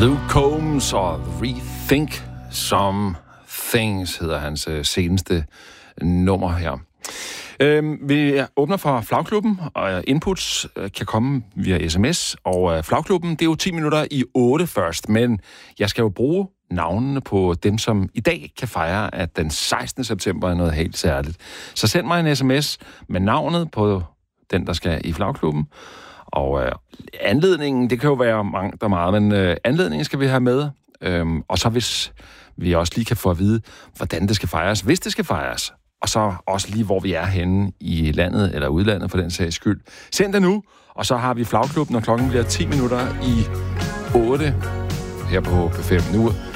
Luke Combs og Rethink Some Things hedder hans seneste nummer her. Vi åbner for Flagklubben, og inputs kan komme via sms, og Flagklubben, det er jo 10 minutter i 8 først, men jeg skal jo bruge navnene på dem, som i dag kan fejre, at den 16. september er noget helt særligt. Så send mig en sms med navnet på den, der skal i Flagklubben, og anledningen, det kan jo være mangt og meget, men anledningen skal vi have med, og så hvis vi også lige kan få at vide, hvordan det skal fejres, hvis det skal fejres, og så også lige, hvor vi er henne i landet eller udlandet for den sags skyld. Send det nu, og så har vi Flagklubben, når klokken bliver 10 minutter i 8 her på P5. Nu